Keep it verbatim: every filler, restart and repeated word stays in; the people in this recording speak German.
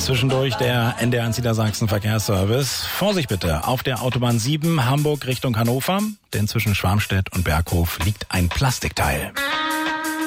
Zwischendurch der N D R eins Niedersachsen Verkehrsservice. Vorsicht bitte, auf der Autobahn sieben Hamburg Richtung Hannover, denn zwischen Schwarmstedt und Berghof liegt ein Plastikteil.